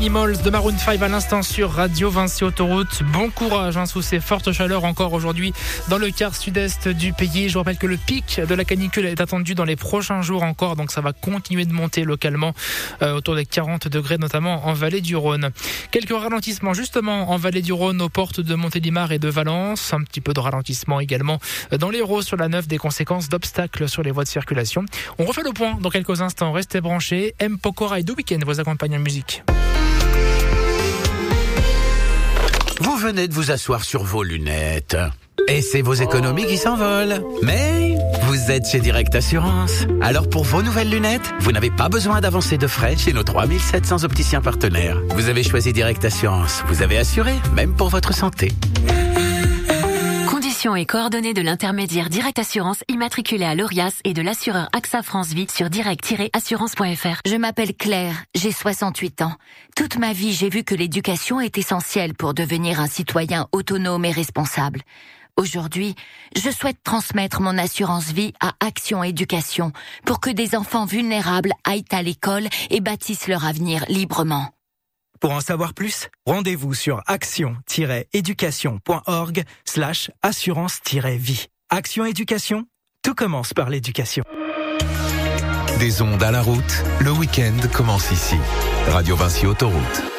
Animals de Maroon 5 à l'instant sur Radio Vinci Autoroute. Bon courage sous ces fortes chaleurs encore aujourd'hui dans le quart sud-est du pays. Je vous rappelle que le pic de la canicule est attendu dans les prochains jours encore, donc ça va continuer de monter localement autour des 40 degrés, notamment en vallée du Rhône. Quelques ralentissements justement en vallée du Rhône aux portes de Montélimar et de Valence. Un petit peu de ralentissement également dans l'Hérault sur la 9, des conséquences d'obstacles sur les voies de circulation. On refait le point dans quelques instants. Restez branchés. M. Pokora et The Weeknd vous accompagnent en musique. Vous venez de vous asseoir sur vos lunettes. Et c'est vos économies qui s'envolent. Mais vous êtes chez Direct Assurance. Alors pour vos nouvelles lunettes, vous n'avez pas besoin d'avancer de frais chez nos 3700 opticiens partenaires. Vous avez choisi Direct Assurance. Vous avez assuré, même pour votre santé. Conditions et coordonnées de l'intermédiaire Direct Assurance immatriculé à l'ORIAS et de l'assureur AXA France Vie sur direct-assurance.fr. Je m'appelle Claire, j'ai 68 ans. Toute ma vie, j'ai vu que l'éducation est essentielle pour devenir un citoyen autonome et responsable. Aujourd'hui, je souhaite transmettre mon assurance vie à Action Éducation pour que des enfants vulnérables aillent à l'école et bâtissent leur avenir librement. Pour en savoir plus, rendez-vous sur action-education.org/assurance-vie. Action Éducation, tout commence par l'éducation. Des ondes à la route, le week-end commence ici. Radio Vinci Autoroute.